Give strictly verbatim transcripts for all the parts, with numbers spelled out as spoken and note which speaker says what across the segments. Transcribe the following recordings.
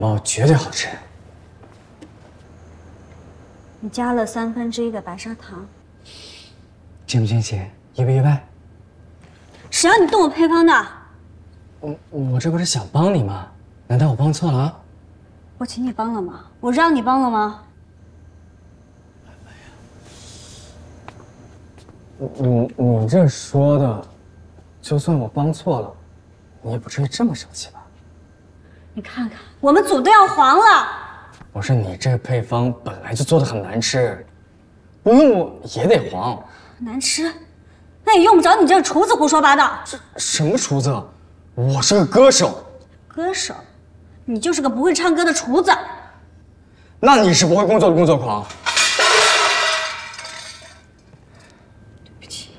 Speaker 1: 猫绝对好吃。
Speaker 2: 你加了三分之一的白砂糖，
Speaker 1: 惊不惊喜？意不意外？
Speaker 2: 谁让你动我配方的？
Speaker 1: 我我这不是想帮你吗？难道我帮错了啊？
Speaker 2: 我请你帮了吗？我让你帮了吗？
Speaker 1: 你你这说的，就算我帮错了，你也不至于这么生气吧？
Speaker 2: 你看看，我们组都要黄了。
Speaker 1: 我说你这配方本来就做的很难吃，不用也得黄。
Speaker 2: 难吃？那也用不着你这个厨子胡说八道。
Speaker 1: 这什么厨子？我是个歌手。
Speaker 2: 歌手？你就是个不会唱歌的厨子。
Speaker 1: 那你是不会工作的工作狂。
Speaker 2: 对不起。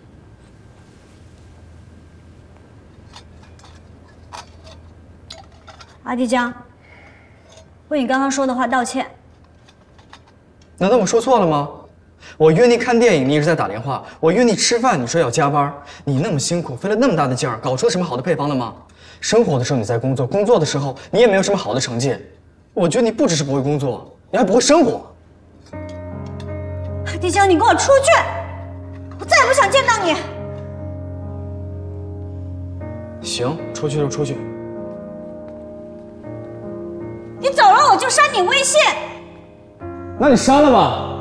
Speaker 2: 阿迪江，为你刚刚说的话道歉。
Speaker 1: 难道我说错了吗？我约你看电影，你一直在打电话；我约你吃饭，你说要加班。你那么辛苦，费了那么大的劲儿，搞出了什么好的配方了吗？生活的时候你在工作，工作的时候你也没有什么好的成绩。我觉得你不只是不会工作，你还不会生活。
Speaker 2: 阿迪江，你给我出去！我再也不想见到你。
Speaker 1: 行，出去就出去。
Speaker 2: 你走了我就删你微信。
Speaker 1: 那你删了吧。